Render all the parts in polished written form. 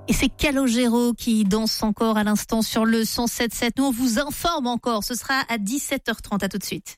Et c'est Calogero qui danse encore à l'instant sur le 107.7. Nous, on vous informe encore. Ce sera à 17h30. À tout de suite.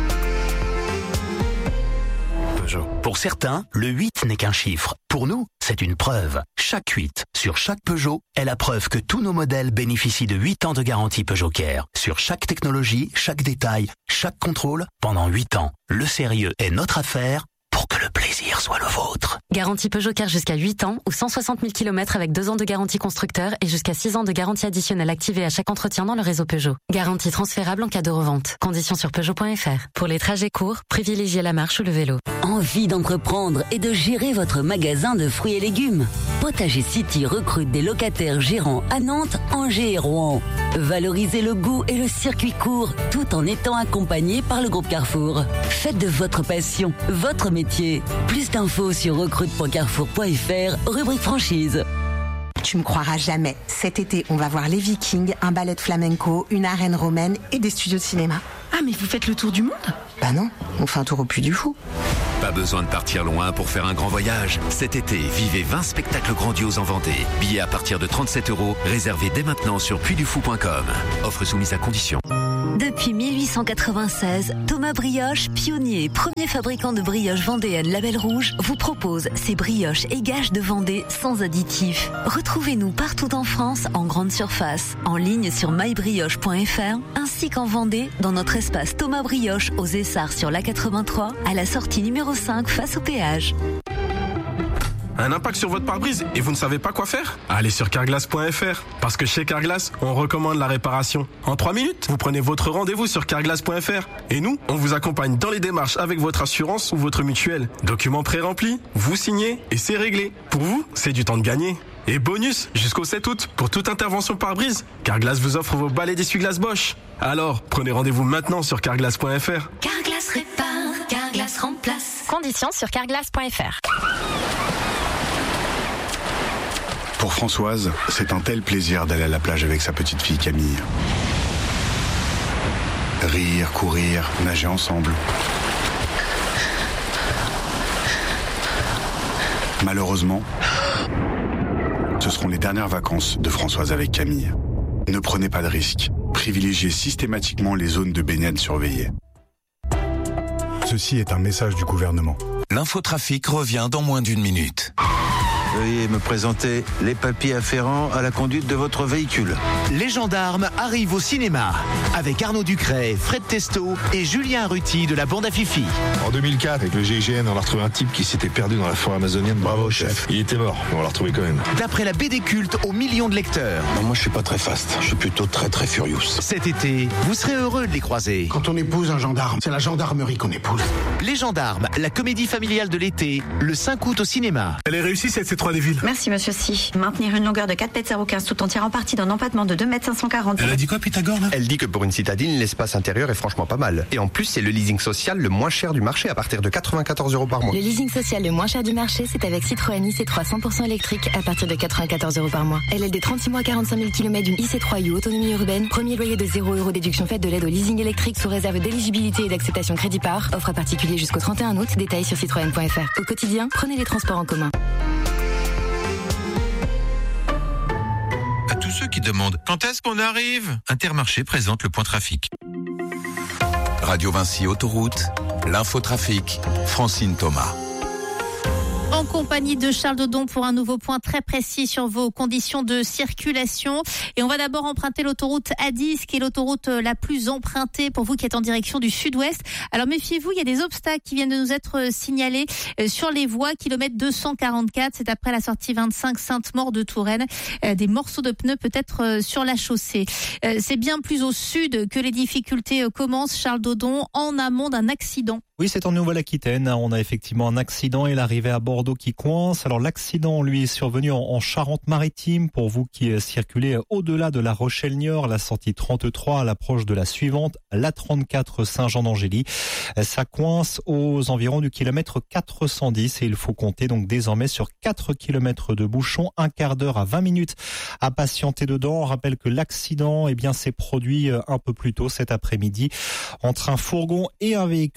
Peugeot. Pour certains, le 8 n'est qu'un chiffre. Pour nous, c'est une preuve. Chaque 8 sur chaque Peugeot est la preuve que tous nos modèles bénéficient de 8 ans de garantie Peugeot Care. Sur chaque technologie, chaque détail, chaque contrôle, pendant 8 ans. Le sérieux est notre affaire pour que le plaisir soit le vôtre. Garantie Peugeot Care jusqu'à 8 ans ou 160 000 km avec 2 ans de garantie constructeur et jusqu'à 6 ans de garantie additionnelle activée à chaque entretien dans le réseau Peugeot. Garantie transférable en cas de revente. Conditions sur Peugeot.fr. Pour les trajets courts, privilégiez la marche ou le vélo. Envie d'entreprendre et de gérer votre magasin de fruits et légumes? Potager City recrute des locataires gérants à Nantes, Angers et Rouen. Valorisez le goût et le circuit court tout en étant accompagné par le groupe Carrefour. Faites de votre passion votre métier. Plus d'infos sur recrute.carrefour.fr, rubrique franchise. Tu me croiras jamais. Cet été, on va voir les Vikings, un ballet de flamenco, une arène romaine et des studios de cinéma. Ah, mais vous faites le tour du monde? Bah non, on fait un tour au Puy du Fou. Pas besoin de partir loin pour faire un grand voyage. Cet été, vivez 20 spectacles grandioses en Vendée. Billets à partir de 37 €, réservés dès maintenant sur puydufou.com. Offre soumise à condition. Depuis 1896, Thomas Brioche, pionnier et premier fabricant de brioches vendéennes Label Rouge, vous propose ses brioches et gages de Vendée sans additifs. Retrouvez-nous partout en France en grande surface, en ligne sur mybrioche.fr, ainsi qu'en Vendée dans notre espace Thomas Brioche aux Essarts sur l'A83, à la sortie numéro 5 face au péage. Un impact sur votre pare-brise et vous ne savez pas quoi faire? Allez sur carglass.fr. Parce que chez Carglass, on recommande la réparation. En 3 minutes, vous prenez votre rendez-vous sur carglass.fr. Et nous, on vous accompagne dans les démarches avec votre assurance ou votre mutuelle. Documents pré-remplis, vous signez et c'est réglé. Pour vous, c'est du temps de gagner. Et bonus, jusqu'au 7 août, pour toute intervention pare-brise, Carglass vous offre vos balais d'essuie-glace Bosch. Alors, prenez rendez-vous maintenant sur carglass.fr. Carglass répare, Carglass remplace. Conditions sur carglass.fr. Pour Françoise, c'est un tel plaisir d'aller à la plage avec sa petite fille Camille. Rire, courir, nager ensemble. Malheureusement, ce seront les dernières vacances de Françoise avec Camille. Ne prenez pas de risques. Privilégiez systématiquement les zones de baignade surveillées. Ceci est un message du gouvernement. L'infotrafic revient dans moins d'1 minute. Veuillez me présenter les papiers afférents à la conduite de votre véhicule. Les gendarmes arrivent au cinéma avec Arnaud Ducret, Fred Testo et Julien Ruti de la bande à Fifi. En 2004, avec le GIGN, on a retrouvé un type qui s'était perdu dans la forêt amazonienne. Bravo, chef. Il était mort, mais on l'a retrouvé quand même. D'après la BD culte aux millions de lecteurs. Non, moi, je suis pas très fast. Je suis plutôt très furious. Cet été, vous serez heureux de les croiser. Quand on épouse un gendarme, c'est la gendarmerie qu'on épouse. Les gendarmes, la comédie familiale de l'été, le 5 août au cinéma. Elle est réussie cette C3 des villes. Merci monsieur Si. Maintenir une longueur de 4,015 tout en tirant parti d'un empattement de 2,540 m. Elle a dit quoi Pythagore là? Elle dit que pour une citadine, l'espace intérieur est franchement pas mal. Et en plus, c'est le leasing social le moins cher du marché à partir de 94 € par mois. Le leasing social le moins cher du marché, c'est avec Citroën IC3 100% électrique à partir de 94 € par mois. LLD 36 mois 45 000 km d'une IC3 U autonomie urbaine. Premier loyer de 0 € déduction faite de l'aide au leasing électrique sous réserve d'éligibilité et d'acceptation crédit par. Offre à particulier jusqu'au 31 août. Détails sur citroën.fr. Au quotidien, prenez les transports en commun. À tous ceux qui demandent quand est-ce qu'on arrive, Intermarché présente le point trafic. Radio Vinci Autoroute, l'infotrafic, Francine Thomas. En compagnie de Charles Dodon pour un nouveau point très précis sur vos conditions de circulation. Et on va d'abord emprunter l'autoroute A10, qui est l'autoroute la plus empruntée pour vous qui êtes en direction du sud-ouest. Alors méfiez-vous, il y a des obstacles qui viennent de nous être signalés sur les voies. Kilomètre 244, c'est après la sortie 25 Sainte-Maure de Touraine. Des morceaux de pneus peut-être sur la chaussée. C'est bien plus au sud que les difficultés commencent, Charles Dodon, en amont d'un accident. Oui, c'est en Nouvelle-Aquitaine. On a effectivement un accident et l'arrivée à Bordeaux qui coince. Alors l'accident, lui, est survenu en Charente-Maritime. Pour vous qui circulez au-delà de la Rochelle-Niort, la sortie 33 à l'approche de la suivante, la 34 Saint-Jean-d'Angély. Ça coince aux environs du kilomètre 410 et il faut compter donc désormais sur 4 kilomètres de bouchons, un quart d'heure à 20 minutes à patienter dedans. On rappelle que l'accident, s'est produit un peu plus tôt cet après-midi entre un fourgon et un véhicule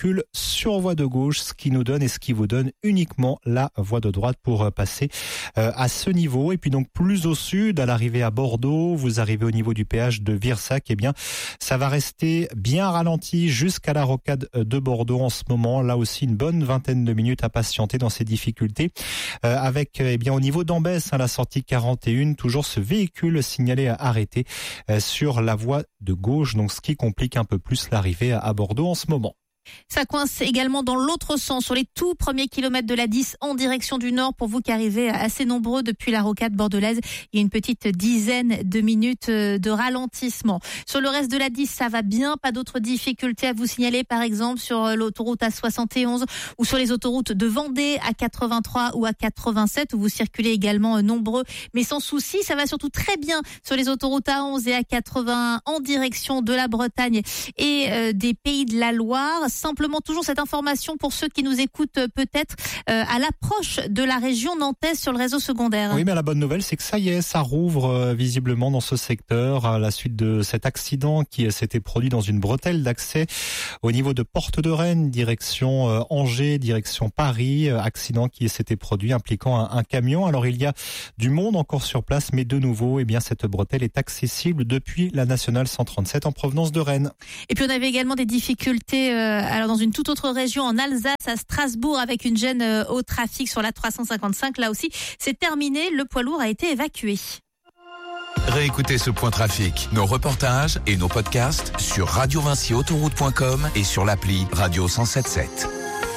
sur voie de gauche, ce qui vous donne uniquement la voie de droite pour passer à ce niveau. Et puis donc plus au sud, à l'arrivée à Bordeaux, vous arrivez au niveau du péage de Virsac, eh bien ça va rester bien ralenti jusqu'à la rocade de Bordeaux en ce moment. Là aussi une bonne vingtaine de minutes à patienter dans ces difficultés. Avec au niveau d'Ambès, la sortie 41, toujours ce véhicule signalé arrêté sur la voie de gauche, donc ce qui complique un peu plus l'arrivée à Bordeaux en ce moment. Ça coince également dans l'autre sens, sur les tout premiers kilomètres de la 10 en direction du nord. Pour vous qui arrivez assez nombreux depuis la rocade bordelaise, il y a une petite dizaine de minutes de ralentissement. Sur le reste de la 10, ça va bien, pas d'autres difficultés à vous signaler, par exemple sur l'autoroute A71 ou sur les autoroutes de Vendée à 83 ou à 87 où vous circulez également nombreux, mais sans souci. Ça va surtout très bien sur les autoroutes A11 et A81 en direction de la Bretagne et des Pays de la Loire. Simplement toujours cette information pour ceux qui nous écoutent peut-être à l'approche de la région nantaise sur le réseau secondaire. Oui, mais la bonne nouvelle, c'est que ça y est, ça rouvre visiblement dans ce secteur à la suite de cet accident qui s'était produit dans une bretelle d'accès au niveau de Porte de Rennes, direction Angers, direction Paris. Accident qui s'était produit impliquant un camion. Alors il y a du monde encore sur place, mais de nouveau, cette bretelle est accessible depuis la nationale 137 en provenance de Rennes. Et puis on avait également des difficultés alors dans une toute autre région, en Alsace, à Strasbourg, avec une gêne au trafic sur la 355. Là aussi, c'est terminé. Le poids lourd a été évacué. Réécoutez ce point trafic, nos reportages et nos podcasts sur radiovinciautoroute.com et sur l'appli Radio 107.7.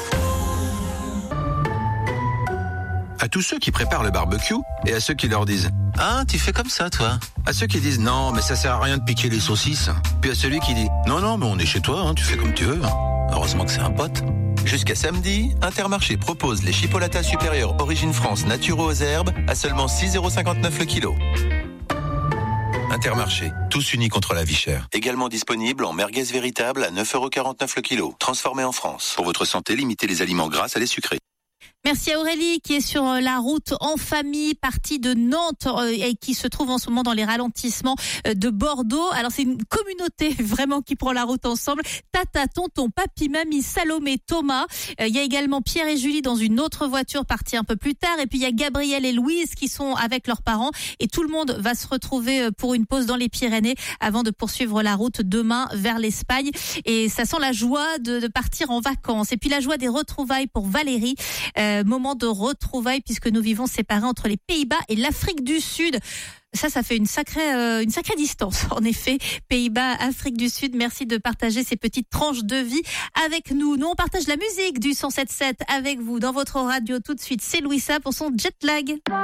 À tous ceux qui préparent le barbecue et à ceux qui leur disent « Ah, tu fais comme ça, toi ?» À ceux qui disent « Non, mais ça sert à rien de piquer les saucisses ». Puis à celui qui dit « Non, mais on est chez toi, tu fais comme tu veux. » Heureusement que c'est un pote. Jusqu'à samedi, Intermarché propose les chipolatas supérieures Origine France naturaux aux herbes à seulement 6,59€ le kilo. Intermarché, tous unis contre la vie chère. Également disponible en merguez véritable à 9,49€ le kilo. Transformé en France. Pour votre santé, limitez les aliments gras à les sucrés. Merci à Aurélie qui est sur la route en famille, partie de Nantes et qui se trouve en ce moment dans les ralentissements de Bordeaux. Alors c'est une communauté vraiment qui prend la route ensemble. Tata, tonton, papy, mamie, Salomé, Thomas. Il y a également Pierre et Julie dans une autre voiture partie un peu plus tard. Et puis il y a Gabriel et Louise qui sont avec leurs parents. Et tout le monde va se retrouver pour une pause dans les Pyrénées avant de poursuivre la route demain vers l'Espagne. Et ça sent la joie de partir en vacances. Et puis la joie des retrouvailles pour Valérie. Moment de retrouvailles puisque nous vivons séparés entre les Pays-Bas et l'Afrique du Sud. Ça fait une sacrée distance. En effet, Pays-Bas, Afrique du Sud, merci de partager ces petites tranches de vie avec nous. Nous, on partage la musique du 107.7 avec vous dans votre radio tout de suite. C'est Louisa pour son jet lag.